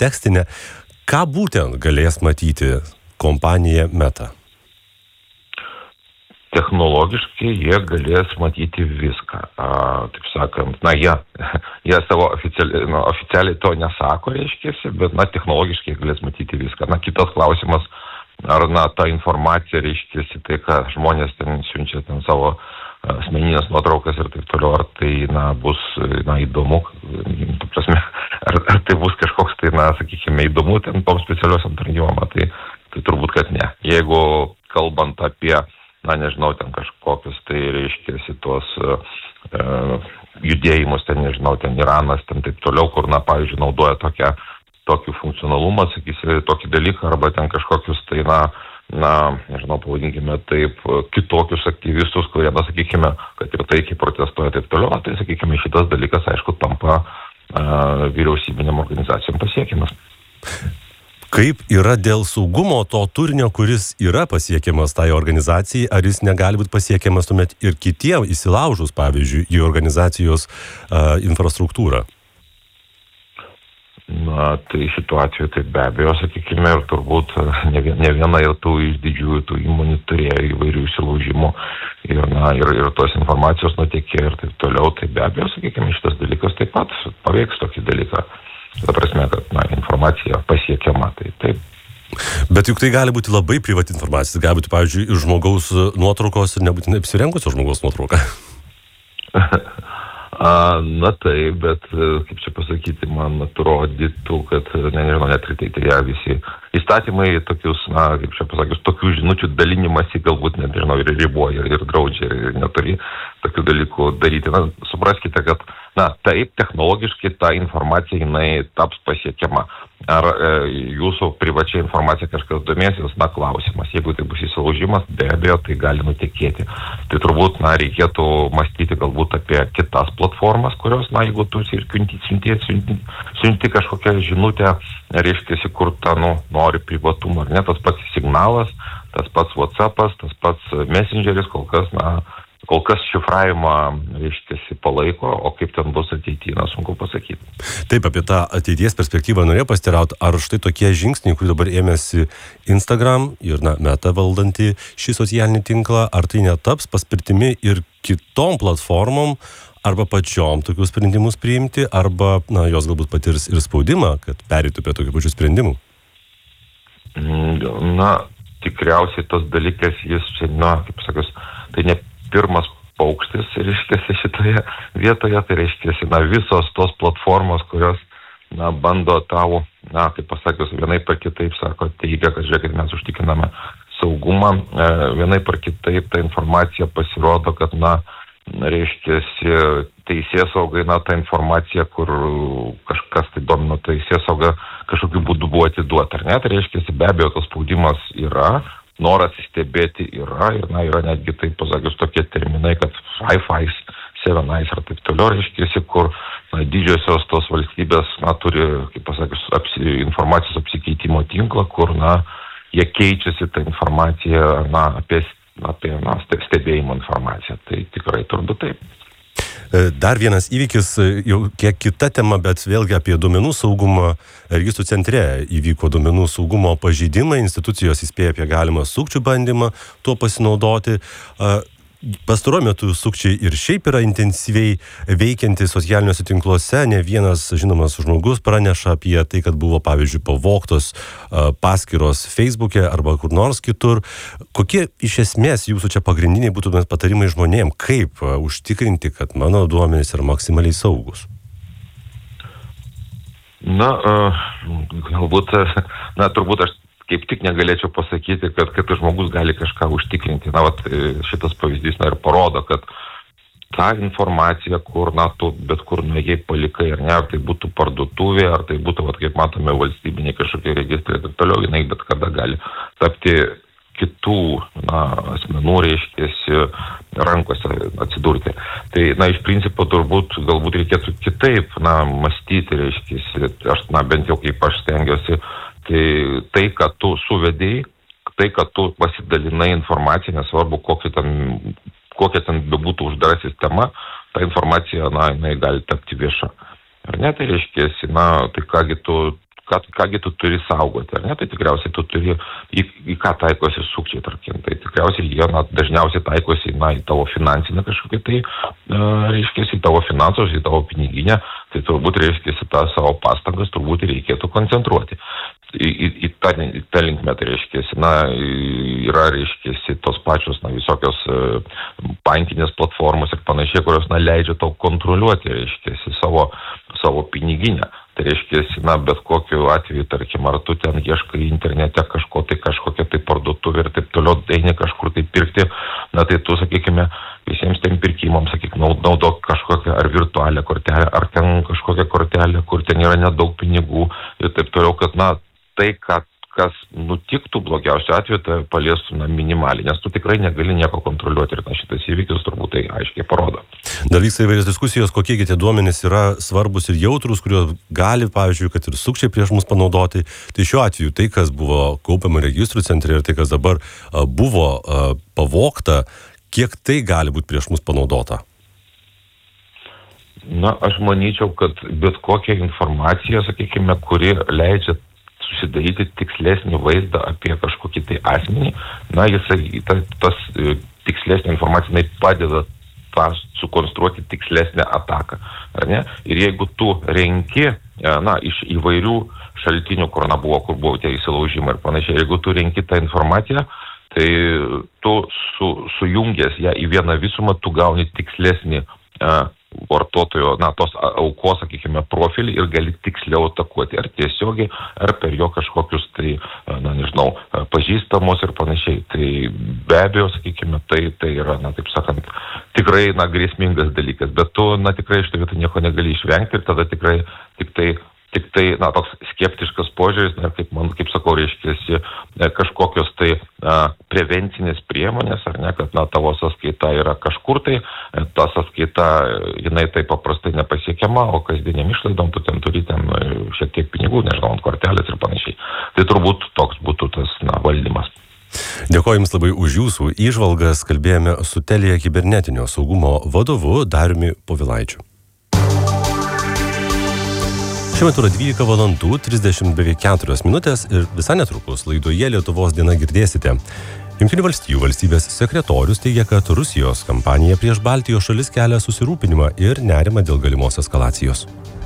kontekstinę. Ką būtent galės matyti kompanija Meta? Technologiškai jie galės matyti viską. Taip sakant, jie savo oficialiai to nesako, reiškiasi, bet, technologiškai galės matyti viską. Kitas klausimas, ar, ta informacija, reiškiasi, tai, ką žmonės ten siunčia ten savo asmeninės nuotraukas ir taip toliau, ar tai, bus, įdomu, prasme, ar tai bus kažkoks, tai, sakykime, įdomu ten tom specialiosiam tarnybom, tai turbūt, kad ne. Jeigu kalbant apie nežinau, ten kažkokius, tai reiškiasi tuos judėjimus, ten nežinau, ten Iranas, ten taip toliau, kur, pavyzdžiui, naudoja tokį funkcionalumą, sakysi, tokį dalyką, arba ten kažkokius, tai, nežinau, pavadinkime taip, kitokius aktyvistus, kurie, sakykime, kad ir taikiai protestuoja taip toliau, tai, sakykime, šitas dalykas, aišku, tampa vyriausybinėm organizacijom pasiekiamas. Kaip yra dėl saugumo to turinio, kuris yra pasiekiamas tai organizacijai, ar jis negali būti pasiekiamas tuomet ir kitiem įsilaužus, pavyzdžiui, į organizacijos infrastruktūrą? Tai šituo atveju tai be abejo, sakykime, ir turbūt ne viena ir tų iš didžiųjų tų įmonių turėjo įvairių įsilaužimų ir tos informacijos nutekėjo ir taip toliau, tai be abejo, sakykime, šitas dalykas taip pat paveiks tokį dalyką. Ta prasme, kad informacija pasiekiama, tai taip. Bet juk tai gali būti labai privati informacija, tai gali būti, pavyzdžiui, ir žmogaus nuotraukos ir nebūtinai apsirengusio žmogaus nuotrauka. Taip, bet, kaip čia pasakyti, man atrodytų, kad, nežinau, net tai visi įstatymai tokius, kaip čia pasakius, tokių žinučių dalinimasi galbūt, nežinau, ir riboja, ir draudžia, ir neturi tokių dalykų daryti. Supraskite, kad, taip, technologiškai ta informacija, jinai taps pasiekiama. Ar jūsų privačia informacija kažkas domėsis, klausimas. Jeigu tai bus įsilaužimas, be abejo, tai gali nutekėti. Tai turbūt, reikėtų mąstyti galbūt apie kitas platformas, kurios, jeigu tu siunti kažkokią žinutę, reiškiasi, kur ta, nori privatumą, ar ne, tas pats signalas, tas pats WhatsAppas, tas pats Messengeris, kol kas šifravimą, reiškiasi, palaiko, o kaip ten bus ateityje, sunku pasakyti. Taip, apie tą ateities perspektyvą norėjau pasiteirauti, ar štai tokie žingsniai, kurį dabar ėmėsi Instagram ir Meta valdanti šį socialinį tinklą, ar tai netaps paspirtimi ir kitom platformom, arba pačiom tokius sprendimus priimti, arba jos galbūt patirs ir spaudimą, kad pereitų prie tokių pačių sprendimų? Tikriausiai tas dalykas, jis čia, kaip sakius, tai ne pirmas paukštis, reiškiasi, šitoje vietoje, tai reiškiasi, visos tos platformos, kurios, bando tavo, kaip pasakius, vienaip ar kitaip, sako, teigia, kad žiūrėkit, mes užtikriname saugumą, vienaip ar kitaip ta informacija pasirodo, kad, reiškiasi, teisėsaugai, ta informacija, kur kažkas tai domino teisėsaugą, kažkokiu būdu buvo atiduota, ar ne, tai reiškiasi, be abejo, tas spaudimas yra, noras stebėti yra, ir yra netgi taip pasakius tokie terminai, kad Five Eyes, Seven Eyes ar taip toliau, reiškiasi, kur didžiosios tos valstybės turi, kaip pasakius, informacijos apsikeitimo tinklą, kur jie keičiasi tą informaciją apie stebėjimo informaciją. Tai tikrai turbūt taip. Dar vienas įvykis, jau kiek kita tema, bet vėlgi apie duomenų saugumą. Registrų centre įvyko duomenų saugumo pažeidimai, institucijos įspėja apie galimą sukčių bandymą tuo pasinaudoti. Pastaruoju metu sukčiai ir šiaip yra intensyviai veikiantys socialiniuose tinkluose. Ne vienas žinomas žmogus praneša apie tai, kad buvo, pavyzdžiui, pavogtos paskyros Facebook'e arba kur nors kitur. Kokie iš esmės jūsų čia pagrindiniai būtų patarimai žmonėm, kaip užtikrinti, kad mano duomenys yra maksimaliai saugus? Galbūt, turbūt aš kaip tik negalėčiau pasakyti, kad žmogus gali kažką užtikrinti. Šitas pavyzdys ir parodo, kad ta informacija, kur, tu bet kur nuėjai palikai, ar tai būtų parduotuvė, ar tai būtų, kaip matome, valstybiniai kažkokie registrai ir toliau, jinai bet kada gali tapti kitų asmenų, reiškiasi, rankose atsidurti. Tai, iš principo, turbūt, galbūt reikėtų kitaip, mąstyti, reiškiasi, aš, bent jau kaip aš stengiuosi, tai, kad tu suvedėjai, tai, kad tu pasidalinai informaciją, nesvarbu, kokia ten bebūtų uždara sistema, ta informacija, jinai gali tapti vieša. Ar ne, tai reiškiasi, tai kągi tu, kągi tu turi saugoti, ar ne? Tai tikriausiai tu turi, į ką taikosi sukčiai, tarkim. Tai tikriausiai jie dažniausiai taikosi į tavo finansinę kažkokią tai, reiškiasi, į tavo finansus, į tavo piniginę, tai turbūt reiškiasi tą savo pastangas turbūt reikėtų koncentruoti. Į tą linkmę, tai reiškiasi, yra, reiškiasi, tos pačios, visokios bankinės platformos ir panašiai, kurios, leidžia tau kontroliuoti, reiškiasi, savo piniginę. Tai reiškiasi, bet kokiu atveju, tarkim, ar tu ten ieškai internete kažkokią tai parduotuvę ir taip toliau, eini kažkur tai pirkti, tai tu, sakykime, visiems tiem pirkimams, sakykime, naudok kažkokią ar virtualią kortelę, ar ten kažkokią kortelę, kur ten yra nedaug pinigų ir taip toliau, kad, tai, kas nutiktų blogiausiu atveju, tai paliestų minimaliai, nes tu tikrai negali nieko kontroliuoti ir šitas įvykis turbūt tai aiškiai parodo. Dar vyksta įvairios diskusijos, kokiegi tie duomenys yra svarbus ir jautrus, kuriuos gali, pavyzdžiui, kad ir sukčiai prieš mus panaudoti. Tai šiuo atveju tai, kas buvo kaupiama registrų centre ir tai, kas dabar buvo pavogta, kiek tai gali būti prieš mus panaudota? Aš manyčiau, kad bet kokia informacija, sakykime, kuri leidžia susidaryti tikslesnį vaizdą apie kažkokį tai asmenį, tas tikslesnė informacija padeda sukonstruoti tikslesnę ataką, ar ne? Ir jeigu tu renki, iš įvairių šaltinių, kur buvo tie įsilaužimai ir panašiai, jeigu tu renki tą informaciją, tai tu sujungęs ją į vieną visumą, tu gauni tikslesnį vartotojo, tos aukos, sakykime, profilį ir gali tiksliau atakuoti, ar tiesiogiai, ar per jo kažkokius tai, pažįstamos ir panašiai. Tai be abejo, sakykime, tai yra, taip sakant, tikrai, grėsmingas dalykas, bet tu, tikrai iš to nieko negali išvengti ir tada tikrai tik tai, toks skeptiškas požiūris, kaip sakau, reiškiasi kažkokios tai prevencinės priemonės, ar ne, kad, tavo sąskaita yra kažkur tai, ta sąskaita, jinai tai paprastai nepasiekiama, o kasdieniam išlaidom tu ten turi šiek tiek pinigų, ant kortelės ir panašiai. Tai turbūt toks būtų tas, valdymas. Dėkoju Jums labai už Jūsų įžvalgas, kalbėjome su Telia kibernetinio saugumo vadovu Dariumi Povilaičiu. Šiuo metu yra 12 valandų 34 minutės ir visai netrukus laidoje Lietuvos diena girdėsite. Jungtinių valstijų valstybės sekretorius teigia, kad Rusijos kampanija prieš Baltijos šalis kelia susirūpinimą ir nerimą dėl galimos eskalacijos.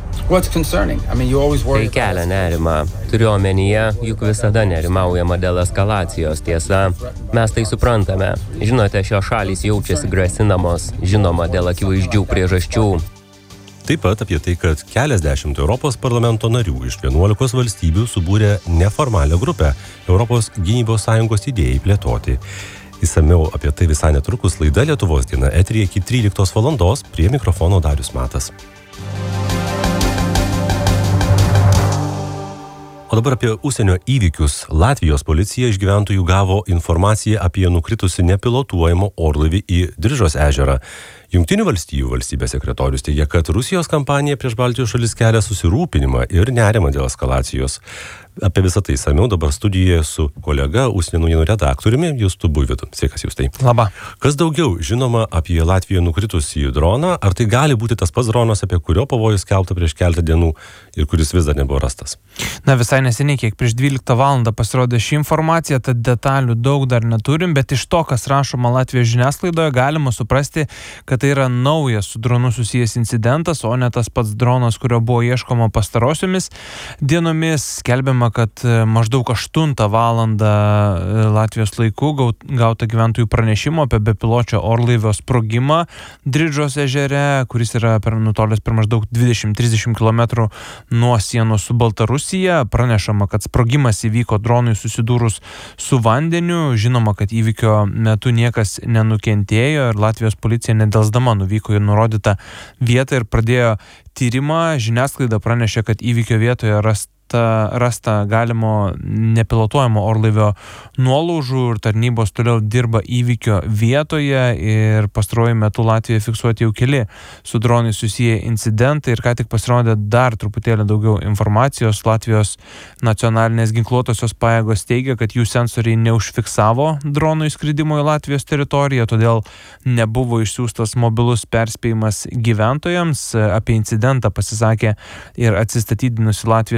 Tai kelia nerimą. Turiu omenyje, juk visada nerimaujama dėl eskalacijos, tiesa. Mes tai suprantame. Žinote, šios šalys jaučiasi grasinamos, žinoma, dėl akivaizdžių priežasčių. Taip pat apie tai, kad keliasdešimt Europos parlamento narių iš 11 valstybių subūrė neformalią grupę Europos gynybos sąjungos idėjai plėtoti. Išsamiau apie tai visai netrukus laida Lietuvos diena eteryje iki 13 valandos, prie mikrofono Darius Matas. O dabar apie užsienio įvykius. Latvijos policija iš gyventojų gavo informaciją apie nukritusi nepilotuojamo orlaivį į Drižos ežerą. Jungtinių valstijų valstybės sekretorius teigia, kad Rusijos kampanija prieš Baltijos šalis kelia susirūpinimą ir nerimą dėl eskalacijos. Apie visą tai išsamiau dabar studijoje su kolega užsienio naujienų redaktoriumi Justu Buivydu. Sveikas, Justai. Labą. Kas daugiau žinoma apie Latvijoje nukritusį droną? Ar tai gali būti tas pats dronas, apie kurio pavojus skelbta prieš keletą dienų ir kuris vis dar nebuvo rastas? Visai neseniai, kiek prieš 12 valandą pasirodė ši informacija, tad detalių daug dar neturim, bet iš to, kas rašoma Latvijos žiniasklaidoje, galima suprasti, kad tai yra naujas su dronu susijęs incidentas, o ne tas pats dronas, kurio buvo ieškoma pastarosiomis dienomis. Skelbiama, kad maždaug 8 valandą Latvijos laiku gauta gyventojų pranešimo apie bepiločio orlaivio sprogimą Drižos ežere, kuris yra nutolęs per maždaug 20-30 km nuo sienos su Baltarusija. Pranešama, kad sprogimas įvyko dronui susidūrus su vandeniu. Žinoma, kad įvykio metu niekas nenukentėjo ir Latvijos policija nedelsdama nuvyko į nurodytą vietą ir pradėjo tyrimą. Žiniasklaida pranešė, kad įvykio vietoje rasta galimo nepilotuojamo orlaivio nuolaužų ir tarnybos toliau dirba įvykio vietoje ir pastaruoju metu Latvijoje fiksuoti jau keli su dronai susiję incidentai ir ką tik pasirodė dar truputėlį daugiau informacijos. Latvijos nacionalinės ginkluotosios pajėgos teigia, kad jų sensoriai neužfiksavo dronų įskridimo į Latvijos teritoriją, todėl nebuvo išsiųstas mobilus perspėjimas gyventojams. Apie incidentą pasisakė ir atsistatydinusi Latvijos premjerė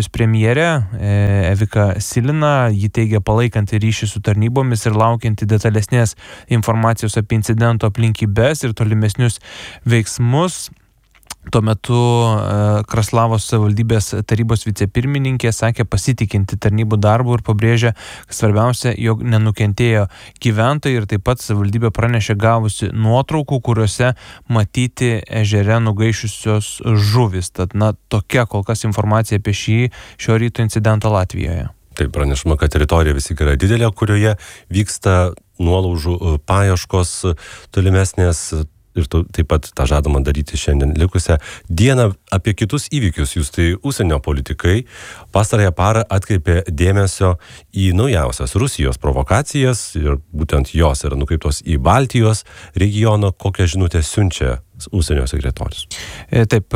premjerė Evika Silina. Ji teigia palaikanti ryšį su tarnybomis ir laukianti detalesnės informacijos apie incidento aplinkybes ir tolimesnius veiksmus. Tuo metu Kraslavos savivaldybės tarybos vicepirmininkė sakė pasitikinti tarnybų darbų ir pabrėžė, kad svarbiausia, jog nenukentėjo gyventojai, ir taip pat savivaldybė pranešė gavusi nuotraukų, kuriuose matyti ežere nugaišusios žuvys. Tad tokia kol kas informacija apie šio ryto incidentą Latvijoje. Taip, pranešama, kad teritorija vis tik yra didelė, kurioje vyksta nuolaužų paieškos tolimesnės. Ir taip pat tą žadama daryti šiandien likusią dieną. Apie kitus įvykius jūs, tai užsienio politikai, pastarąją parą atkreipė dėmesio į naujausias Rusijos provokacijas ir būtent jos yra nukreiptos į Baltijos regioną. Kokią žinutę siunčia užsienio sekretorius? Taip,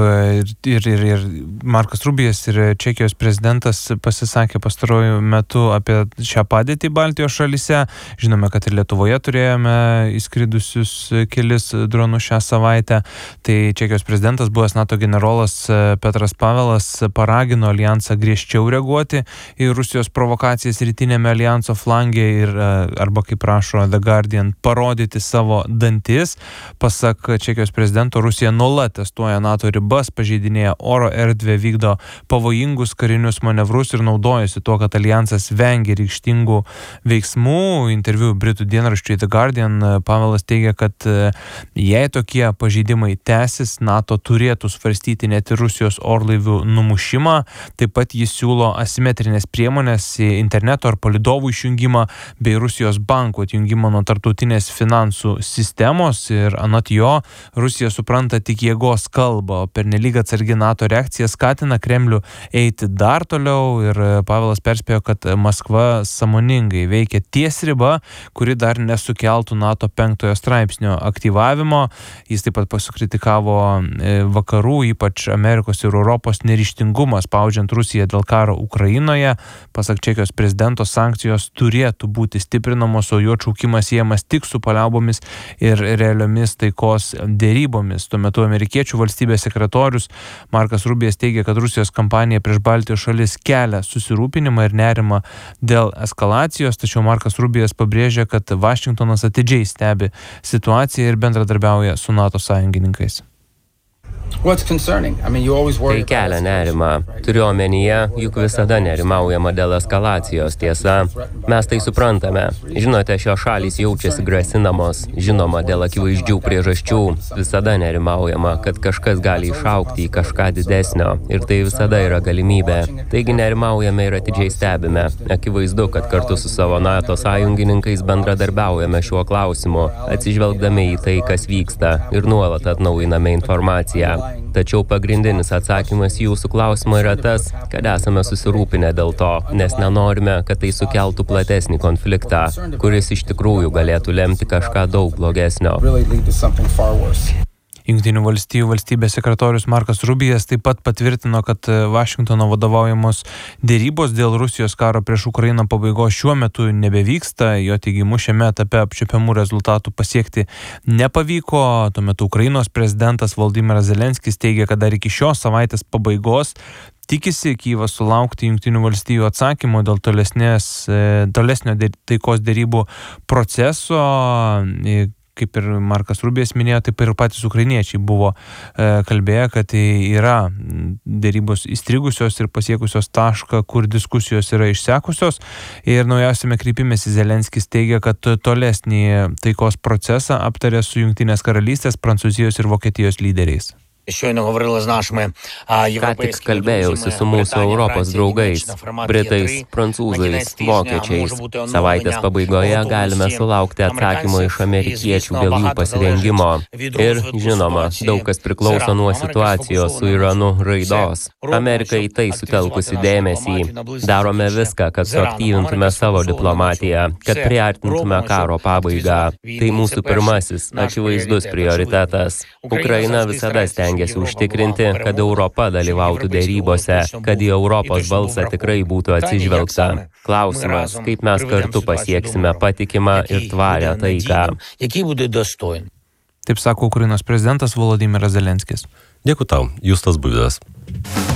ir Markas Rubijas ir Čekijos prezidentas pasisakė pastaruoju metu apie šią padėtį Baltijos šalyse. Žinome, kad ir Lietuvoje turėjome įskridusius kelis dronus šią savaitę. Tai Čekijos prezidentas, buvęs NATO generolas Petras Pavelas, paragino alijansą griežčiau reaguoti į Rusijos provokacijas rytinėme alijanso flange ir, arba kaip rašo The Guardian, parodyti savo dantis. Pasak Čekijos prezidento, Rusija nuolat testuoja NATO ribas, pažeidinėja oro erdvę, vykdo pavojingus karinius manevrus ir naudojasi tuo, kad alijansas vengia reikštingų veiksmų. Interviu Britų dienraščiui The Guardian Pavelas teigia, kad jei tokie pažeidimai tęsis, NATO turėtų svarstyti net ir Rusijos orlaivių numušimą. Taip pat jis siūlo asimetrinės priemonės, interneto ar palydovų išjungimą bei Rusijos bankų atjungimą nuo tarptautinės finansų sistemos. Ir anot jo, Rusija supranta tik jėgos kalbą, o pernelyg atsargi NATO reakcija skatina Kremlių eiti dar toliau. Ir Pavelas perspėjo, kad Maskva sąmoningai veikia ties riba, kuri dar nesukeltų NATO 5 straipsnio aktyvavimo. Jis taip pat pasikritikavo vakarų, ypač Amerikos ir Europos neryžtingumą spaudžiant Rusiją dėl karo Ukrainoje. Pasak Čekijos prezidento, sankcijos turėtų būti stiprinamos, o jų atšaukimas siejamas tik su paliaubomis ir realiomis taikos dėrybomis. Tuo metu amerikiečių valstybės sekretorius Markas Rubijas teigia, kad Rusijos kampanija prieš Baltijos šalis kelia susirūpinimą ir nerimą dėl eskalacijos, tačiau Markas Rubijas pabrėžia, kad Vašingtonas atidžiai stebi situaciją ir bendradarbiauja su NATO sąjungininkais. Tai kelia nerimą. Turiu omenyje, juk visada nerimaujama dėl eskalacijos, tiesa. Mes tai suprantame. Žinote, šios šalys jaučiasi grasinamos. Žinoma, dėl akivaizdžių priežasčių visada nerimaujama, kad kažkas gali išaugti į kažką didesnio. Ir tai visada yra galimybė. Taigi nerimaujame ir atidžiai stebime. Akivaizdu, kad kartu su savo NATO sąjungininkais bendradarbiaujame šiuo klausimu, atsižvelgdami į tai, kas vyksta, ir nuolat atnaujiname informaciją. Tačiau pagrindinis atsakymas į jūsų klausimą yra tas, kad esame susirūpinę dėl to, nes nenorime, kad tai sukeltų platesnį konfliktą, kuris iš tikrųjų galėtų lemti kažką daug blogesnio. Jungtinių valstijų valstybės sekretorius Markas Rubijas taip pat patvirtino, kad Vašingtono vadovaujamos dėrybos dėl Rusijos karo prieš Ukrainą pabaigos šiuo metu nebevyksta. Jo teigimu, šiame etape apčiuopiamų rezultatų pasiekti nepavyko. Tuo metu Ukrainos prezidentas Volodymyras Zelenskis teigia, kad dar iki šios savaitės pabaigos tikisi Kyjivas sulaukti Jungtinių valstijų atsakymo dėl tolesnio taikos dėrybų proceso. Kaip ir Markas Rubijas minėjo, taip ir patys ukrainiečiai buvo kalbėję, kad yra dėrybos įstrigusios ir pasiekusios tašką, kur diskusijos yra išsekusios. Ir naujausiame kreipimėsi Zelenskis teigia, kad tolesnį taikos procesą aptarė su Jungtinės karalystės, Prancūzijos ir Vokietijos lyderiais. Ką tik kalbėjausi su mūsų Europos draugais, britais, prancūzais, vokiečiais. Savaitės pabaigoje galime sulaukti atsakymą iš amerikiečių dėl jų pasirengimo. Ir, žinoma, daug kas priklauso nuo situacijos su Iranu raidos. Amerika į tai sutelkusi dėmesį. Darome viską, kad suaktyvintume savo diplomatiją, kad priartintume karo pabaigą. Tai mūsų pirmasis, akivaizdus prioritetas. Ukraina visada stengiasi užtikrinti, kad Europa dalyvautų dėrybose, kad į Europos balsą tikrai būtų atsižvelgta. Klausimas, kaip mes kartu pasieksime patikimą ir tvarią taiką. Taip sako Ukrainos prezidentas Volodymyras Zelenskis. Dėkui tau, Justas Buivydas.